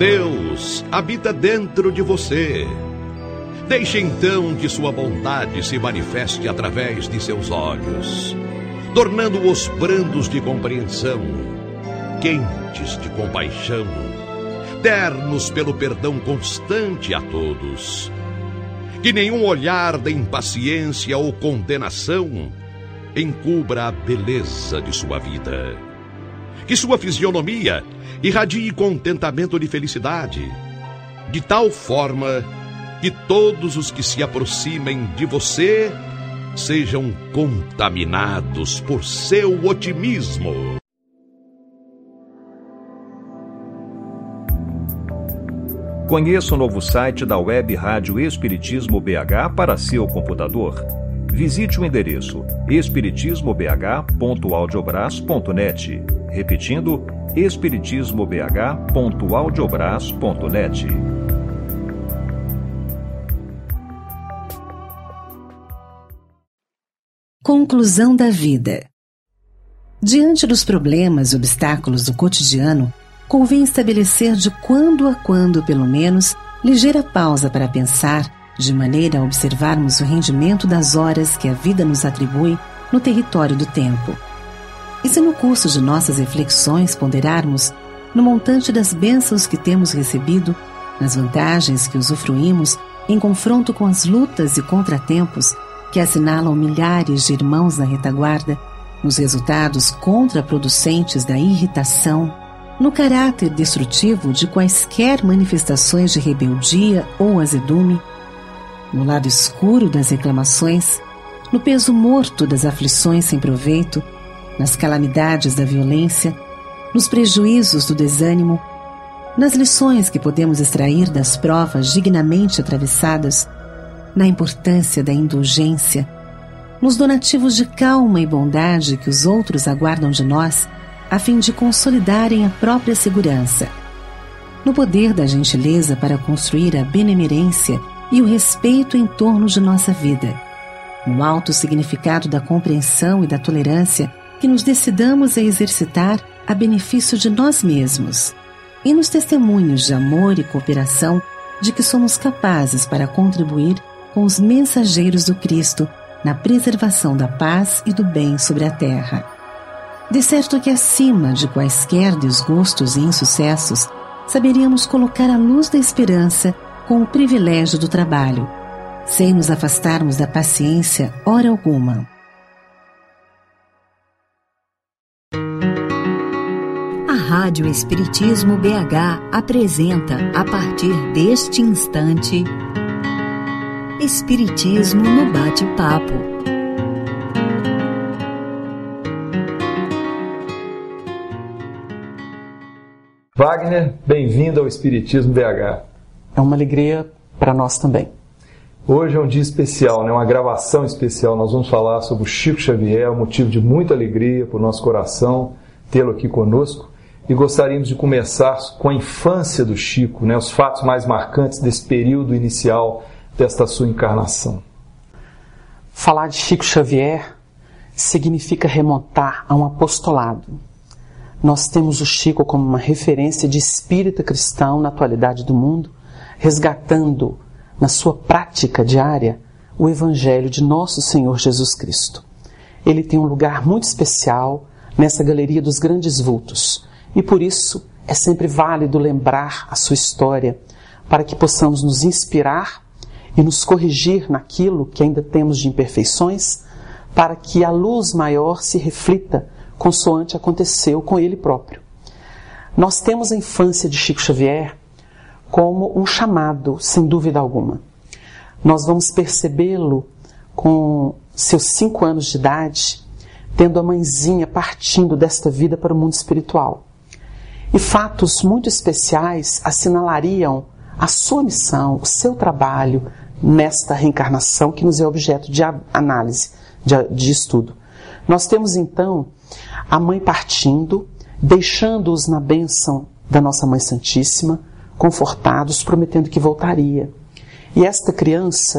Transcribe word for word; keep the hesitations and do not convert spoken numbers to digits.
Deus habita dentro de você. Deixe então que sua bondade se manifeste através de seus olhos, tornando-os brandos de compreensão, quentes de compaixão, ternos pelo perdão constante a todos. Que nenhum olhar de impaciência ou condenação encubra a beleza de sua vida. Que sua fisionomia irradie contentamento de felicidade, de tal forma que todos os que se aproximem de você sejam contaminados por seu otimismo. Conheça o novo site da Web Rádio Espiritismo B H para seu computador. Visite o endereço espiritismo b h ponto audiobras ponto net. Repetindo, espiritismo b h ponto audiobras ponto net. Conclusão da vida. Diante dos problemas e obstáculos do cotidiano, convém estabelecer de quando a quando, pelo menos, ligeira pausa para pensar, de maneira a observarmos o rendimento das horas que a vida nos atribui no território do tempo. E se no curso de nossas reflexões ponderarmos no montante das bênçãos que temos recebido, nas vantagens que usufruímos em confronto com as lutas e contratempos que assinalam milhares de irmãos na retaguarda, nos resultados contraproducentes da irritação, no caráter destrutivo de quaisquer manifestações de rebeldia ou azedume, no lado escuro das reclamações, no peso morto das aflições sem proveito, nas calamidades da violência, nos prejuízos do desânimo, nas lições que podemos extrair das provas dignamente atravessadas, na importância da indulgência, nos donativos de calma e bondade que os outros aguardam de nós, a fim de consolidarem a própria segurança, no poder da gentileza para construir a benemerência e o respeito em torno de nossa vida, no alto significado da compreensão e da tolerância que nos decidamos a exercitar a benefício de nós mesmos, e nos testemunhos de amor e cooperação de que somos capazes para contribuir com os mensageiros do Cristo na preservação da paz e do bem sobre a terra. De certo que acima de quaisquer desgostos e insucessos, saberíamos colocar a luz da esperança com o privilégio do trabalho, sem nos afastarmos da paciência hora alguma. A Rádio Espiritismo B H apresenta, a partir deste instante, Espiritismo no Bate-Papo. Wagner, bem-vindo ao Espiritismo B H. É uma alegria para nós também. Hoje é um dia especial, né? Uma gravação especial. Nós vamos falar sobre o Chico Xavier, um motivo de muita alegria para o nosso coração tê-lo aqui conosco. E gostaríamos de começar com a infância do Chico, né? Os fatos mais marcantes desse período inicial desta sua encarnação. Falar de Chico Xavier significa remontar a um apostolado. Nós temos o Chico como uma referência de espírita cristão na atualidade do mundo, resgatando na sua prática diária o Evangelho de nosso Senhor Jesus Cristo. Ele tem um lugar muito especial nessa galeria dos grandes vultos e por isso é sempre válido lembrar a sua história para que possamos nos inspirar e nos corrigir naquilo que ainda temos de imperfeições, para que a luz maior se reflita consoante aconteceu com ele próprio. Nós temos a infância de Chico Xavier como um chamado, sem dúvida alguma. Nós vamos percebê-lo com seus cinco anos de idade, tendo a mãezinha partindo desta vida para o mundo espiritual. E fatos muito especiais assinalariam a sua missão, o seu trabalho nesta reencarnação que nos é objeto de análise, de, de estudo. Nós temos então a mãe partindo, deixando-os na bênção da nossa Mãe Santíssima, confortados, prometendo que voltaria. E esta criança